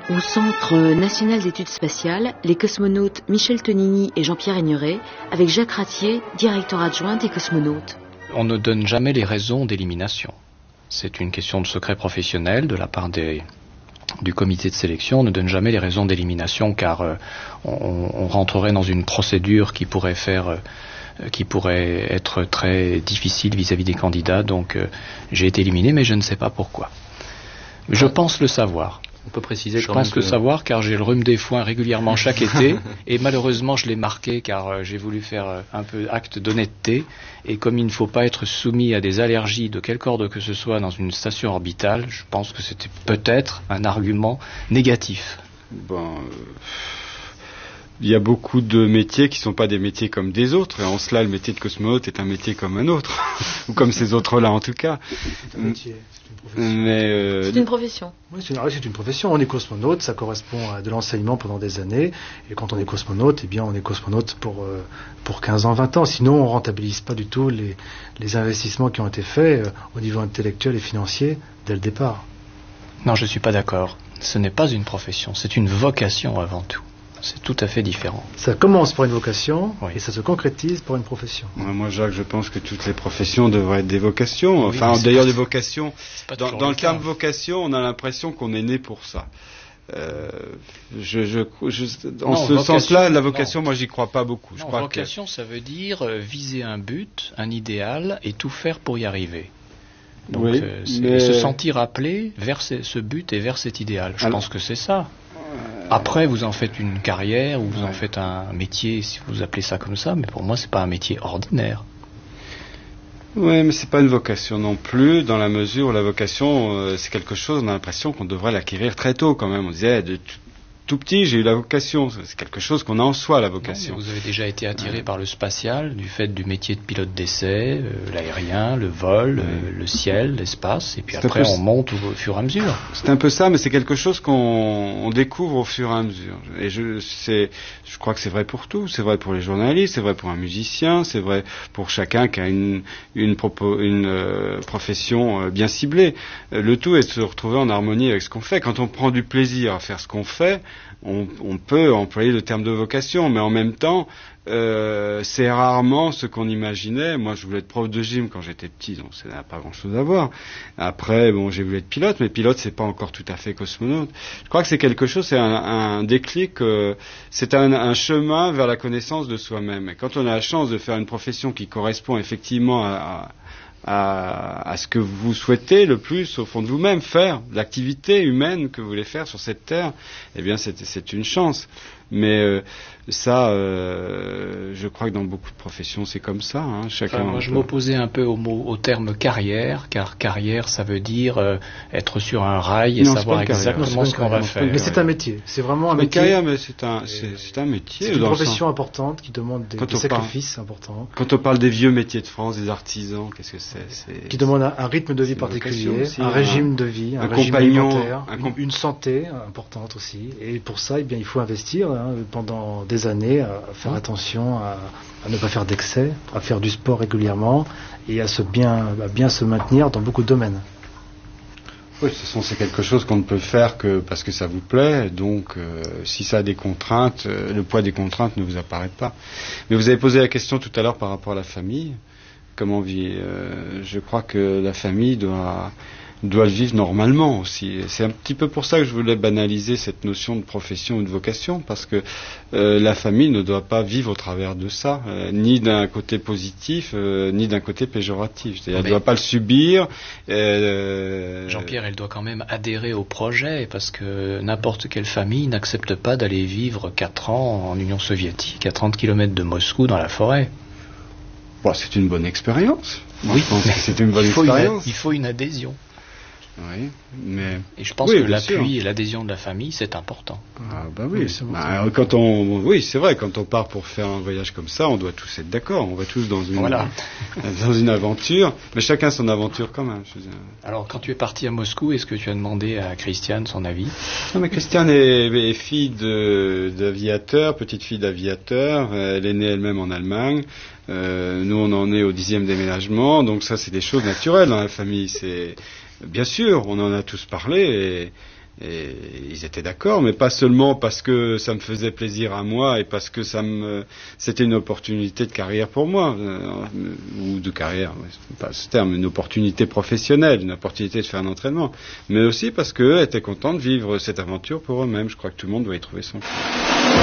Au Centre national d'études spatiales, les cosmonautes Michel Tonini et Jean-Pierre Aigneret, avec Jacques Ratier, directeur adjoint des cosmonautes. On ne donne jamais les raisons d'élimination. C'est une question de secret professionnel de la part du comité de sélection. On ne donne jamais les raisons d'élimination car on rentrerait dans une procédure qui pourrait être très difficile vis-à-vis des candidats. Donc j'ai été éliminé, mais je ne sais pas pourquoi. Je pense le savoir. On peut préciser Je pense le savoir car j'ai le rhume des foins régulièrement chaque été et malheureusement je l'ai marqué car j'ai voulu faire un peu acte d'honnêteté et comme il ne faut pas être soumis à des allergies de quelque ordre que ce soit dans une station orbitale, je pense que c'était peut-être un argument négatif. Bon, il y a beaucoup de métiers qui ne sont pas des métiers comme des autres et en cela le métier de cosmonaute est un métier comme un autre ou comme ces autres-là en tout cas. C'est un métier. C'est une profession. Mais c'est une profession. On est cosmonaute, ça correspond à de l'enseignement pendant des années. Et quand on est cosmonaute, eh bien, on est cosmonaute pour 15 ans, 20 ans. Sinon, on ne rentabilise pas du tout les investissements qui ont été faits au niveau intellectuel et financier dès le départ. Non, je ne suis pas d'accord. Ce n'est pas une profession, c'est une vocation avant tout. C'est tout à fait différent. Ça commence par une vocation oui. Et ça se concrétise par une profession. Moi, Jacques, je pense que toutes les professions devraient être des vocations. Enfin, oui, d'ailleurs, des vocations. Dans le terme vocation, on a l'impression qu'on est né pour ça. En ce sens-là, la vocation, moi, j'y crois pas beaucoup. Je crois vocation, ça veut dire viser un but, un idéal, et tout faire pour y arriver. Donc, oui, se sentir appelé vers ce but et vers cet idéal. Je pense que c'est ça. Après, vous en faites une carrière ou vous en faites un métier, si vous appelez ça comme ça, mais pour moi, c'est pas un métier ordinaire. Oui, mais c'est pas une vocation non plus, dans la mesure où la vocation, c'est quelque chose, on a l'impression qu'on devrait l'acquérir très tôt quand même. On disait, de tout petit, j'ai eu la vocation. C'est quelque chose qu'on a en soi, la vocation. Non, vous avez déjà été attiré par le spatial, du fait du métier de pilote d'essai, l'aérien, le vol, le ciel, l'espace, et puis après on monte au fur et à mesure. C'est un peu ça, mais c'est quelque chose qu'on découvre au fur et à mesure. Et je crois que c'est vrai pour tout. C'est vrai pour les journalistes, c'est vrai pour un musicien, c'est vrai pour chacun qui a une profession bien ciblée. Le tout est de se retrouver en harmonie avec ce qu'on fait. Quand on prend du plaisir à faire ce qu'on fait, on peut employer le terme de vocation, mais en même temps, c'est rarement ce qu'on imaginait. Moi, je voulais être prof de gym quand j'étais petit, donc ça n'a pas grand-chose à voir. Après, j'ai voulu être pilote, mais pilote, c'est pas encore tout à fait cosmonaute. Je crois que c'est quelque chose, c'est un déclic, c'est un chemin vers la connaissance de soi-même. Et quand on a la chance de faire une profession qui correspond effectivement à ce que vous souhaitez le plus au fond de vous-même faire, l'activité humaine que vous voulez faire sur cette terre, eh bien c'est une chance. Mais je crois que dans beaucoup de professions c'est comme ça. Chacun. Moi je m'opposais un peu au terme carrière, car carrière ça veut dire être sur un rail et savoir exactement ce qu'on va faire. Mais c'est un métier, c'est vraiment un métier. Carrière, mais c'est un métier. C'est une profession importante qui demande des sacrifices importants. Quand on parle des vieux métiers de France, des artisans, qu'est-ce que c'est qui demande un rythme de vie particulier, un régime de vie, un régime alimentaire, une santé importante aussi. Et pour ça, eh bien, il faut investir pendant des années à faire attention à ne pas faire d'excès, à faire du sport régulièrement et à bien se maintenir dans beaucoup de domaines. Oui, de toute façon, c'est quelque chose qu'on ne peut faire que parce que ça vous plaît. Donc, si ça a des contraintes, le poids des contraintes ne vous apparaît pas. Mais vous avez posé la question tout à l'heure par rapport à la famille. Comment vivre je crois que la famille doit le vivre normalement aussi. Et c'est un petit peu pour ça que je voulais banaliser cette notion de profession ou de vocation, parce que la famille ne doit pas vivre au travers de ça, ni d'un côté positif, ni d'un côté péjoratif. C'est-à-dire, elle ne doit pas le subir. Jean-Pierre, elle doit quand même adhérer au projet, parce que n'importe quelle famille n'accepte pas d'aller vivre 4 ans en Union soviétique, à 30 km de Moscou, dans la forêt. Bon, c'est une bonne expérience. Oui, mais c'est une bonne expérience. Il faut une adhésion. Oui, mais et je pense que l'appui et l'adhésion de la famille, c'est important. Ah bah oui, c'est vrai, quand on part pour faire un voyage comme ça, on doit tous être d'accord, on va tous dans une aventure, mais chacun son aventure quand même. Alors, quand tu es parti à Moscou, est-ce que tu as demandé à Christiane son avis? Non, mais Christiane est fille d'aviateur, petite fille d'aviateur, elle est née elle-même en Allemagne. Nous, on en est au 10e déménagement, donc ça, c'est des choses naturelles dans la famille. Bien sûr, on en a tous parlé, Et ils étaient d'accord, mais pas seulement parce que ça me faisait plaisir à moi et parce que c'était une opportunité de carrière pour moi, ou de carrière, c'est pas ce terme, une opportunité professionnelle, une opportunité de faire un entraînement, mais aussi parce qu'eux étaient contents de vivre cette aventure pour eux-mêmes. Je crois que tout le monde doit y trouver son compte.